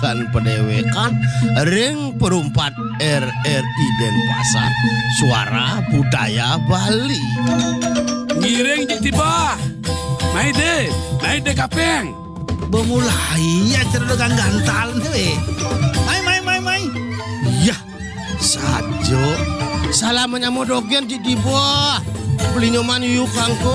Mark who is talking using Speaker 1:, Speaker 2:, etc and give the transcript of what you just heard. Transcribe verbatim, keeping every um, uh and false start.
Speaker 1: kan pedewekan ring perumpat R R I Denpasar suara budaya Bali.
Speaker 2: Ngiring di tiba. Maide, maide kapeng.
Speaker 3: Bemulai ya cerdogan gantal nih. Mai mai mai mai.
Speaker 1: Yah, sajo. Salah menyamodogen di tiba. Beli nyoman yuk kangko.